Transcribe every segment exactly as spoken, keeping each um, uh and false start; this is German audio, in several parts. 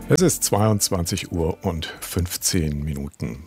Es ist zweiundzwanzig Uhr und fünfzehn Minuten.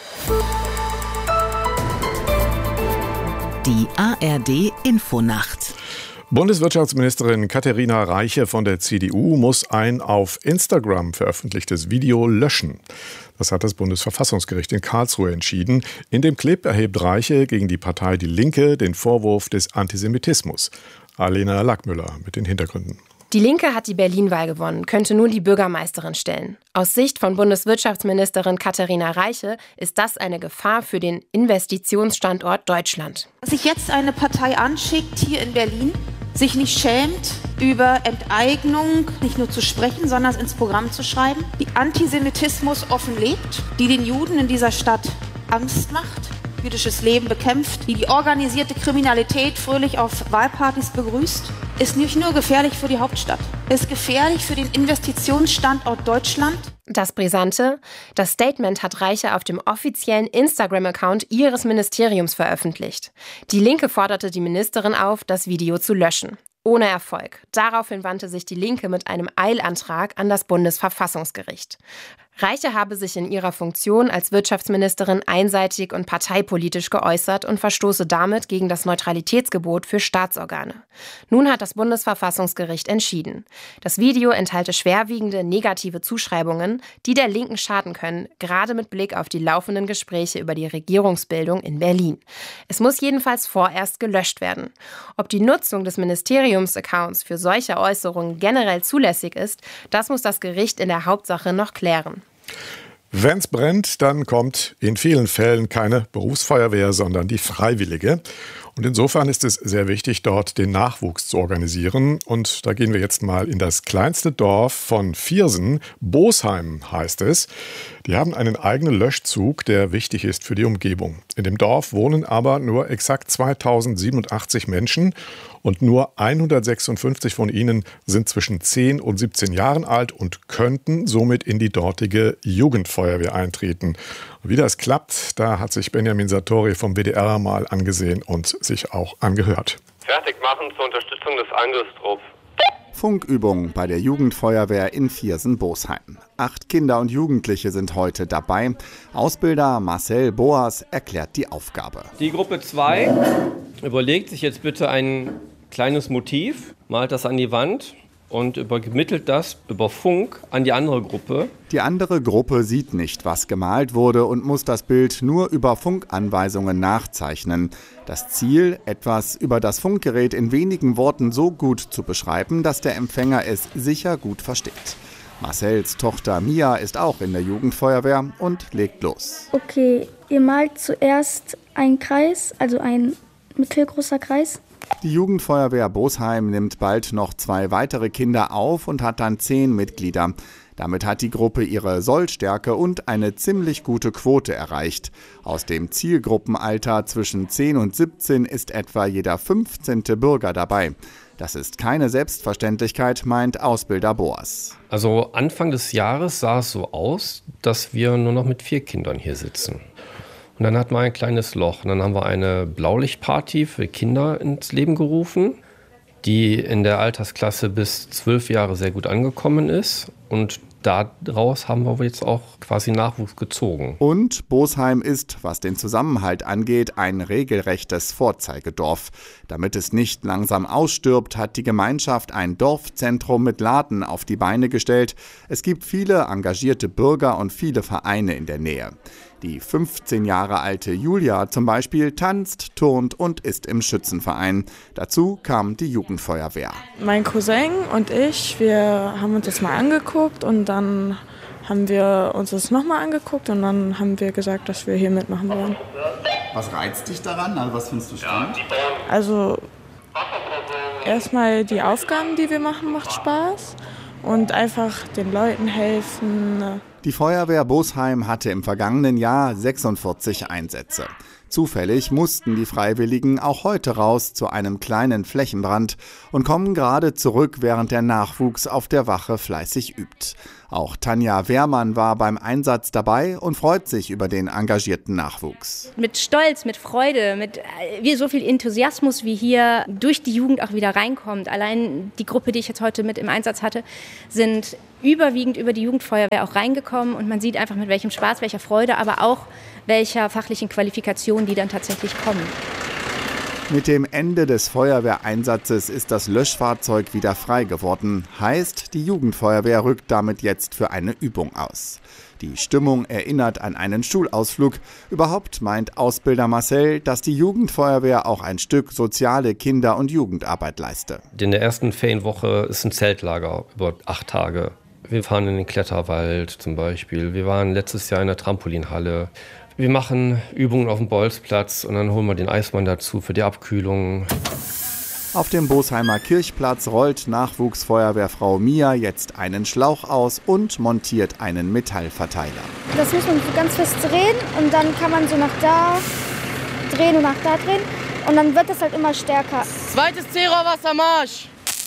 Die A R D-Infonacht. Bundeswirtschaftsministerin Katharina Reiche von der C D U muss ein auf Instagram veröffentlichtes Video löschen. Das hat das Bundesverfassungsgericht in Karlsruhe entschieden. In dem Clip erhebt Reiche gegen die Partei Die Linke den Vorwurf des Antisemitismus. Alena Lackmüller mit den Hintergründen. Die Linke hat die Berlin-Wahl gewonnen, könnte nun die Bürgermeisterin stellen. Aus Sicht von Bundeswirtschaftsministerin Katharina Reiche ist das eine Gefahr für den Investitionsstandort Deutschland. Dass sich jetzt eine Partei anschickt, hier in Berlin, sich nicht schämt, über Enteignung nicht nur zu sprechen, sondern es ins Programm zu schreiben, die Antisemitismus offen lebt, die den Juden in dieser Stadt Angst macht, jüdisches Leben bekämpft, die die organisierte Kriminalität fröhlich auf Wahlpartys begrüßt, ist nicht nur gefährlich für die Hauptstadt, ist gefährlich für den Investitionsstandort Deutschland. Das Brisante: Das Statement hat Reiche auf dem offiziellen Instagram-Account ihres Ministeriums veröffentlicht. Die Linke forderte die Ministerin auf, das Video zu löschen. Ohne Erfolg. Daraufhin wandte sich die Linke mit einem Eilantrag an das Bundesverfassungsgericht. Reiche habe sich in ihrer Funktion als Wirtschaftsministerin einseitig und parteipolitisch geäußert und verstoße damit gegen das Neutralitätsgebot für Staatsorgane. Nun hat das Bundesverfassungsgericht entschieden. Das Video enthalte schwerwiegende negative Zuschreibungen, die der Linken schaden können, gerade mit Blick auf die laufenden Gespräche über die Regierungsbildung in Berlin. Es muss jedenfalls vorerst gelöscht werden. Ob die Nutzung des Ministeriumsaccounts für solche Äußerungen generell zulässig ist, das muss das Gericht in der Hauptsache noch klären. Wenn's brennt, dann kommt in vielen Fällen keine Berufsfeuerwehr, sondern die Freiwillige. Und insofern ist es sehr wichtig, dort den Nachwuchs zu organisieren. Und da gehen wir jetzt mal in das kleinste Dorf von Viersen. Bosheim heißt es. Die haben einen eigenen Löschzug, der wichtig ist für die Umgebung. In dem Dorf wohnen aber nur exakt zweitausendsiebenundachtzig Menschen und nur hundertsechsundfünfzig von ihnen sind zwischen zehn und siebzehn Jahren alt und könnten somit in die dortige Jugendfeuerwehr eintreten. Wie das klappt, da hat sich Benjamin Sartori vom W D R mal angesehen und sich auch angehört. Fertig machen zur Unterstützung des Angriffstrupps. Funkübung bei der Jugendfeuerwehr in Viersen-Bosheim. Acht Kinder und Jugendliche sind heute dabei. Ausbilder Marcel Boas erklärt die Aufgabe. Die Gruppe zwei überlegt sich jetzt bitte ein kleines Motiv, malt das an die Wand und übermittelt das über Funk an die andere Gruppe. Die andere Gruppe sieht nicht, was gemalt wurde und muss das Bild nur über Funkanweisungen nachzeichnen. Das Ziel, etwas über das Funkgerät in wenigen Worten so gut zu beschreiben, dass der Empfänger es sicher gut versteht. Marcels Tochter Mia ist auch in der Jugendfeuerwehr und legt los. Okay, ihr malt zuerst einen Kreis, also ein mittelgroßer Kreis. Die Jugendfeuerwehr Bosheim nimmt bald noch zwei weitere Kinder auf und hat dann zehn Mitglieder. Damit hat die Gruppe ihre Sollstärke und eine ziemlich gute Quote erreicht. Aus dem Zielgruppenalter zwischen zehn und siebzehn ist etwa jeder fünfzehnte Bürger dabei. Das ist keine Selbstverständlichkeit, meint Ausbilder Boas. Also Anfang des Jahres sah es so aus, dass wir nur noch mit vier Kindern hier sitzen. Und dann hatten wir ein kleines Loch. Und dann haben wir eine Blaulichtparty für Kinder ins Leben gerufen, die in der Altersklasse bis zwölf Jahre sehr gut angekommen ist. Und daraus haben wir jetzt auch quasi Nachwuchs gezogen. Und Bosheim ist, was den Zusammenhalt angeht, ein regelrechtes Vorzeigedorf. Damit es nicht langsam ausstirbt, hat die Gemeinschaft ein Dorfzentrum mit Laden auf die Beine gestellt. Es gibt viele engagierte Bürger und viele Vereine in der Nähe. Die fünfzehn Jahre alte Julia zum Beispiel tanzt, turnt und ist im Schützenverein. Dazu kam die Jugendfeuerwehr. Mein Cousin und ich, wir haben uns das mal angeguckt und dann haben wir uns das nochmal angeguckt und dann haben wir gesagt, dass wir hier mitmachen wollen. Was reizt dich daran? Also was findest du spannend? Also erstmal die Aufgaben, die wir machen, macht Spaß und einfach den Leuten helfen. Die Feuerwehr Bosheim hatte im vergangenen Jahr sechsundvierzig Einsätze. Zufällig mussten die Freiwilligen auch heute raus zu einem kleinen Flächenbrand und kommen gerade zurück, während der Nachwuchs auf der Wache fleißig übt. Auch Tanja Wehrmann war beim Einsatz dabei und freut sich über den engagierten Nachwuchs. Mit Stolz, mit Freude, mit wie so viel Enthusiasmus, wie hier durch die Jugend auch wieder reinkommt. Allein die Gruppe, die ich jetzt heute mit im Einsatz hatte, sind überwiegend über die Jugendfeuerwehr auch reingekommen und man sieht einfach mit welchem Spaß, welcher Freude, aber auch welcher fachlichen Qualifikation die dann tatsächlich kommen. Mit dem Ende des Feuerwehreinsatzes ist das Löschfahrzeug wieder frei geworden. Heißt, die Jugendfeuerwehr rückt damit jetzt für eine Übung aus. Die Stimmung erinnert an einen Schulausflug. Überhaupt meint Ausbilder Marcel, dass die Jugendfeuerwehr auch ein Stück soziale Kinder- und Jugendarbeit leiste. In der ersten Ferienwoche ist ein Zeltlager über acht Tage. Wir fahren in den Kletterwald zum Beispiel. Wir waren letztes Jahr in der Trampolinhalle. Wir machen Übungen auf dem Bolzplatz und dann holen wir den Eismann dazu für die Abkühlung. Auf dem Bosheimer Kirchplatz rollt Nachwuchsfeuerwehrfrau Mia jetzt einen Schlauch aus und montiert einen Metallverteiler. Das muss man so ganz fest drehen und dann kann man so nach da drehen und nach da drehen und dann wird das halt immer stärker. Zweites Zero-Wassermarsch.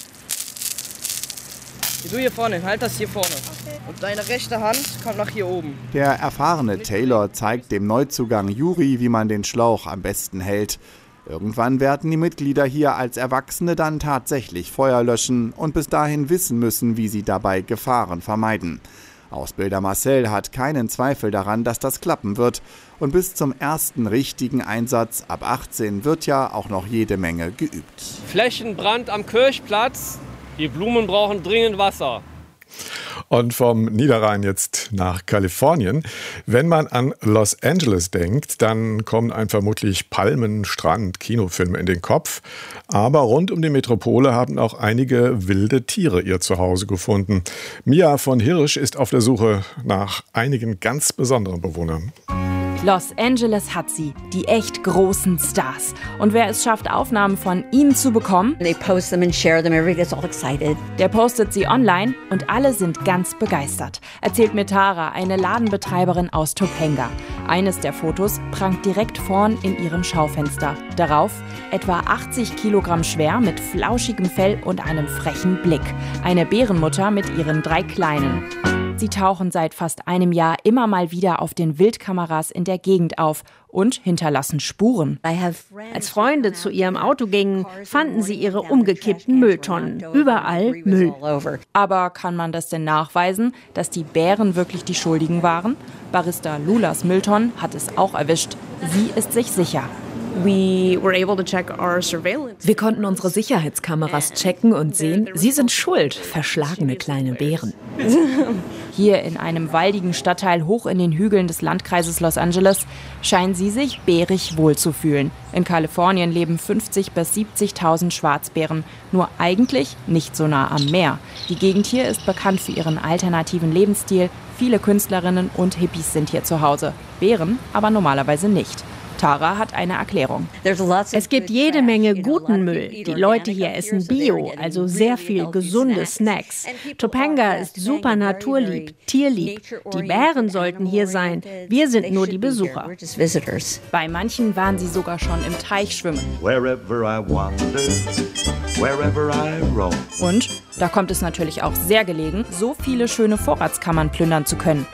Du hier vorne, halt das hier vorne. Okay. Und deine rechte Hand kommt nach hier oben. Der erfahrene Taylor zeigt dem Neuzugang Juri, wie man den Schlauch am besten hält. Irgendwann werden die Mitglieder hier als Erwachsene dann tatsächlich Feuer löschen und bis dahin wissen müssen, wie sie dabei Gefahren vermeiden. Ausbilder Marcel hat keinen Zweifel daran, dass das klappen wird. Und bis zum ersten richtigen Einsatz ab achtzehn wird ja auch noch jede Menge geübt. Flächenbrand am Kirchplatz. Die Blumen brauchen dringend Wasser. Und vom Niederrhein jetzt nach Kalifornien. Wenn man an Los Angeles denkt, dann kommen einem vermutlich Palmen, Strand, Kinofilme in den Kopf. Aber rund um die Metropole haben auch einige wilde Tiere ihr Zuhause gefunden. Mia von Hirsch ist auf der Suche nach einigen ganz besonderen Bewohnern. Los Angeles hat sie, die echt großen Stars. Und wer es schafft, Aufnahmen von ihnen zu bekommen, They post them and share them. Everybody's all excited. der postet sie online und alle sind ganz begeistert. Erzählt mir Tara, eine Ladenbetreiberin aus Topanga. Eines der Fotos prangt direkt vorn in ihrem Schaufenster. Darauf etwa achtzig Kilogramm schwer mit flauschigem Fell und einem frechen Blick. Eine Bärenmutter mit ihren drei Kleinen. Sie tauchen seit fast einem Jahr immer mal wieder auf den Wildkameras in der Gegend auf und hinterlassen Spuren. Als Freunde zu ihrem Auto gingen, fanden sie ihre umgekippten Mülltonnen. Überall Müll. Aber kann man das denn nachweisen, dass die Bären wirklich die Schuldigen waren? Barista Lulas Mülltonnen hat es auch erwischt. Sie ist sich sicher. Wir konnten unsere Sicherheitskameras checken und sehen, sie sind schuld, verschlagene kleine Bären. Hier in einem waldigen Stadtteil hoch in den Hügeln des Landkreises Los Angeles scheinen sie sich bärig wohlzufühlen. In Kalifornien leben fünfzigtausend bis siebzigtausend Schwarzbären, nur eigentlich nicht so nah am Meer. Die Gegend hier ist bekannt für ihren alternativen Lebensstil. Viele Künstlerinnen und Hippies sind hier zu Hause. Bären aber normalerweise nicht. Tara hat eine Erklärung. Es gibt jede Menge guten Müll. Die Leute hier essen Bio, also sehr viel gesunde Snacks. Topanga ist super naturlieb, tierlieb. Die Bären sollten hier sein. Wir sind nur die Besucher. Bei manchen waren sie sogar schon im Teich schwimmen. Und da kommt es natürlich auch sehr gelegen, so viele schöne Vorratskammern plündern zu können.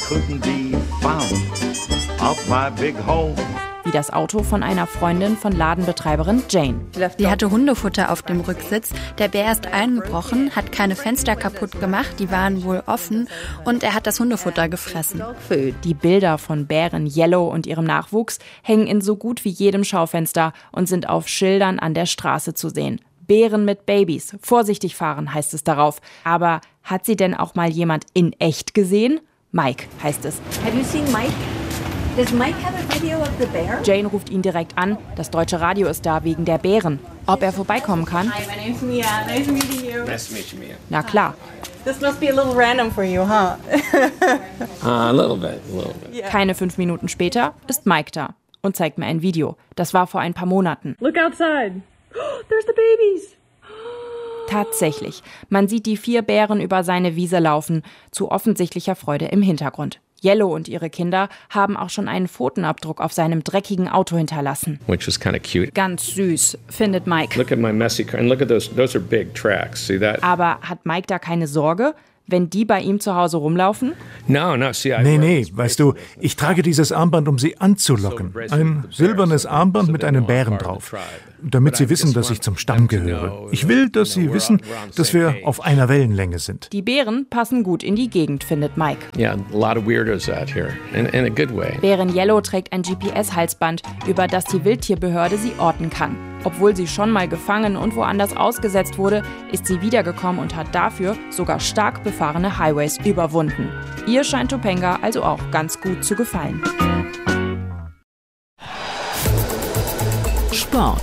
Wie das Auto von einer Freundin von Ladenbetreiberin Jane. Die hatte Hundefutter auf dem Rücksitz. Der Bär ist eingebrochen, hat keine Fenster kaputt gemacht, die waren wohl offen und er hat das Hundefutter gefressen. Die Bilder von Bären Yellow und ihrem Nachwuchs hängen in so gut wie jedem Schaufenster und sind auf Schildern an der Straße zu sehen. Bären mit Babys, vorsichtig fahren heißt es darauf. Aber hat sie denn auch mal jemand in echt gesehen? Mike heißt es. Have you seen Mike? Does Mike have a video of the bear? Jane ruft ihn direkt an. Das deutsche Radio ist da wegen der Bären. Ob er vorbeikommen kann? Hi, my name's Mia. Nice meeting you. Nice to meet you, Mia. Na klar. This must be a little random for you, huh? uh, a little bit, a little bit. Yeah. Keine fünf Minuten später ist Mike da und zeigt mir ein Video. Das war vor ein paar Monaten. Look outside. There's the babies. Tatsächlich. Man sieht die vier Bären über seine Wiese laufen, zu offensichtlicher Freude im Hintergrund. Yellow und ihre Kinder haben auch schon einen Pfotenabdruck auf seinem dreckigen Auto hinterlassen. Which was kind of cute. Ganz süß, findet Mike. Look at my messy car and look at those, those are big tracks. See that? Aber hat Mike da keine Sorge? wenn die bei ihm zu Hause rumlaufen? Nee, nee, weißt du, ich trage dieses Armband, um sie anzulocken. Ein silbernes Armband mit einem Bären drauf, damit sie wissen, dass ich zum Stamm gehöre. Ich will, dass sie wissen, dass wir auf einer Wellenlänge sind. Die Bären passen gut in die Gegend, findet Mike. Yeah, a lot of weirdos out here, in, in a good way. Bären Yellow trägt ein G P S-Halsband, über das die Wildtierbehörde sie orten kann. Obwohl sie schon mal gefangen und woanders ausgesetzt wurde, ist sie wiedergekommen und hat dafür sogar stark befahrene Highways überwunden. Ihr scheint Topanga also auch ganz gut zu gefallen. Sport.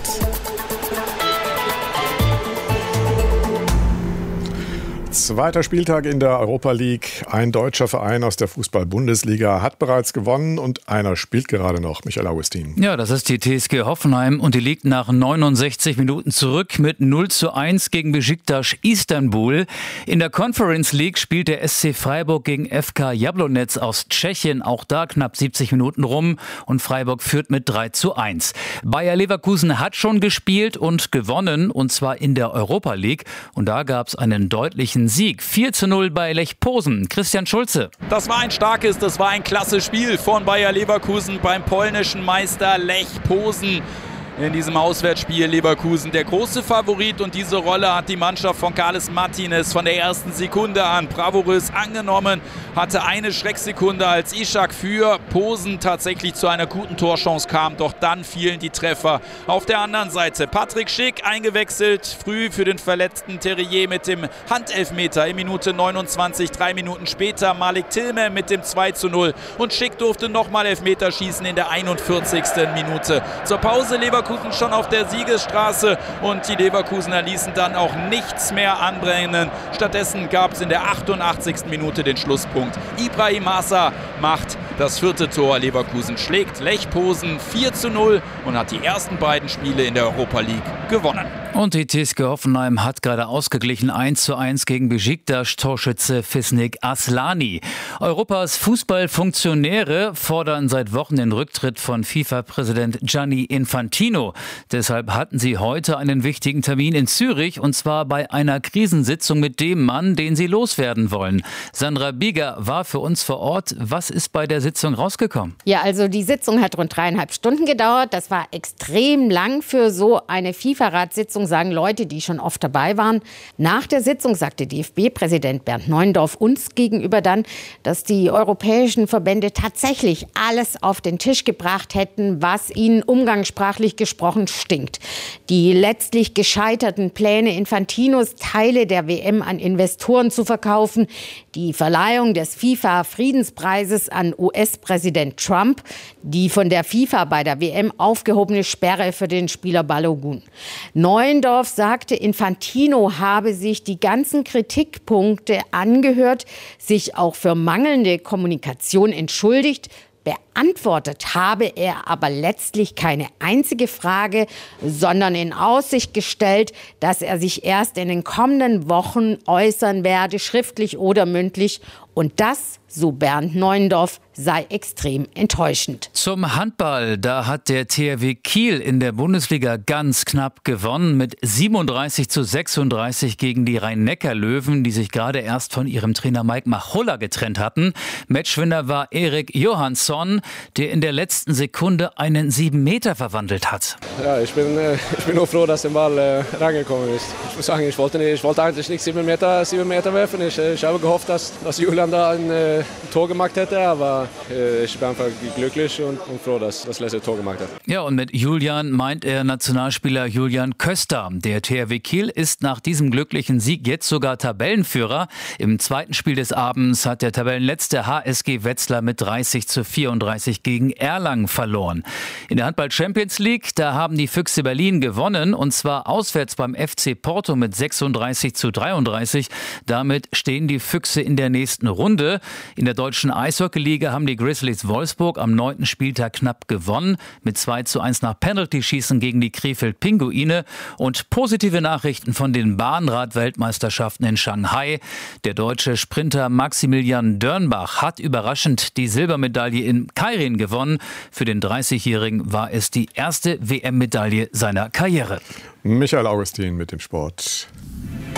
Zweiter Spieltag in der Europa League. Ein deutscher Verein aus der Fußball-Bundesliga hat bereits gewonnen und einer spielt gerade noch. Michael Augustin. Ja, das ist die T S G Hoffenheim und die liegt nach neunundsechzig Minuten zurück mit null zu eins gegen Besiktas Istanbul. In der Conference League spielt der S C Freiburg gegen F K Jablonec aus Tschechien. Auch da knapp siebzig Minuten rum und Freiburg führt mit drei zu eins. Bayer Leverkusen hat schon gespielt und gewonnen, und zwar in der Europa League. Und da gab es einen deutlichen Sieg. vier zu null bei Lech Posen. Christian Schulze. Das war ein starkes, das war ein klasse Spiel von Bayer Leverkusen beim polnischen Meister Lech Posen. In diesem Auswärtsspiel Leverkusen der große Favorit, und diese Rolle hat die Mannschaft von Carles Martinez von der ersten Sekunde an bravourös angenommen, hatte eine Schrecksekunde, als Ishak für Posen tatsächlich zu einer guten Torchance kam, doch dann fielen die Treffer. Auf der anderen Seite Patrick Schick eingewechselt, früh für den verletzten Terrier mit dem Handelfmeter in Minute neunundzwanzig, drei Minuten später Malik Tillman mit dem zwei zu null, und Schick durfte nochmal Elfmeter schießen in der einundvierzigsten Minute. Zur Pause Leverkusen schon auf der Siegesstraße, und die Leverkusener ließen dann auch nichts mehr anbrennen. Stattdessen gab es in der achtundachtzigsten Minute den Schlusspunkt. Ibrahim Assa macht das vierte Tor. Leverkusen schlägt Lech Posen vier zu null und hat die ersten beiden Spiele in der Europa League gewonnen. Und die T S G Hoffenheim hat gerade ausgeglichen eins zu eins gegen Besiktas Torschütze Fisnik Aslani. Europas Fußballfunktionäre fordern seit Wochen den Rücktritt von FIFA-Präsident Gianni Infantino. Deshalb hatten sie heute einen wichtigen Termin in Zürich, und zwar bei einer Krisensitzung mit dem Mann, den sie loswerden wollen. Sandra Bieger war für uns vor Ort. Was ist bei der Sitzung rausgekommen? Ja, also die Sitzung hat rund dreieinhalb Stunden gedauert. Das war extrem lang für so eine FIFA-Ratssitzung, sagen Leute, die schon oft dabei waren. Nach der Sitzung sagte D F B-Präsident Bernd Neuendorf uns gegenüber dann, dass die europäischen Verbände tatsächlich alles auf den Tisch gebracht hätten, was ihnen umgangssprachlich gesprochen stinkt. Die letztlich gescheiterten Pläne Infantinos, Teile der W M an Investoren zu verkaufen, die Verleihung des FIFA-Friedenspreises an U S-Präsident Trump, die von der FIFA bei der W M aufgehobene Sperre für den Spieler Balogun. Neuendorf sagte, Infantino habe sich die ganzen Kritikpunkte angehört, sich auch für mangelnde Kommunikation entschuldigt. Beantwortet habe er aber letztlich keine einzige Frage, sondern in Aussicht gestellt, dass er sich erst in den kommenden Wochen äußern werde, schriftlich oder mündlich. Und das, so Bernd Neuendorf, sei extrem enttäuschend. Zum Handball, da hat der T H W Kiel in der Bundesliga ganz knapp gewonnen mit siebenunddreißig zu sechsunddreißig gegen die Rhein-Neckar-Löwen, die sich gerade erst von ihrem Trainer Mike Machulla getrennt hatten. Matchwinner war Erik Johansson, der in der letzten Sekunde einen sieben Meter verwandelt hat. Ja, ich bin, äh, ich bin nur froh, dass der Ball äh, reingekommen ist. Ich muss sagen, ich wollte, nicht, ich wollte eigentlich nicht sieben Meter, sieben Meter werfen. Ich, ich habe gehofft, dass, dass Julian da ein äh, Tor gemacht hätte, aber äh, ich bin einfach glücklich und, und froh, dass das letzte Tor gemacht hat. Ja, und mit Julian meint er Nationalspieler Julian Köster. Der T H W Kiel ist nach diesem glücklichen Sieg jetzt sogar Tabellenführer. Im zweiten Spiel des Abends hat der Tabellenletzte H S G Wetzlar mit dreißig zu vierunddreißig gegen Erlangen verloren. In der Handball Champions League, da haben die Füchse Berlin gewonnen, und zwar auswärts beim F C Porto mit sechsunddreißig zu dreiunddreißig. Damit stehen die Füchse in der nächsten Runde. In der deutschen Eishockeyliga haben die Grizzlies Wolfsburg am neunten Spieltag knapp gewonnen, mit zwei zu eins nach Penalty-Schießen gegen die Krefeld-Pinguine. Und positive Nachrichten von den Bahnrad-Weltmeisterschaften in Shanghai. Der deutsche Sprinter Maximilian Dörnbach hat überraschend die Silbermedaille in Keirin gewonnen. Für den dreißigjährigen war es die erste W M-Medaille seiner Karriere. Michael Augustin mit dem Sport.